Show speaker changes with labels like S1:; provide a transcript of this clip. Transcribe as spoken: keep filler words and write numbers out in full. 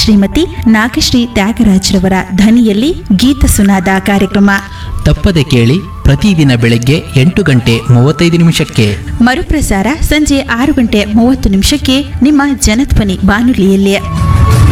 S1: ಶ್ರೀಮತಿ ನಾಗಶ್ರೀ ತ್ಯಾಗರಾಜ್ರವರ ಧ್ವನಿಯಲ್ಲಿ ಗೀತ ಸುನಾದ ಕಾರ್ಯಕ್ರಮ.
S2: ತಪ್ಪದೆ ಕೇಳಿ, ಪ್ರತಿದಿನ ಬೆಳಗ್ಗೆ ಎಂಟು ಗಂಟೆ ಮೂವತ್ತೈದು ನಿಮಿಷಕ್ಕೆ.
S1: ಮರುಪ್ರಸಾರ ಸಂಜೆ ಆರು ಗಂಟೆ ಮೂವತ್ತು ನಿಮಿಷಕ್ಕೆ ನಿಮ್ಮ ಜನಧ್ವನಿ ಬಾನುಲಿಯಲ್ಲಿ.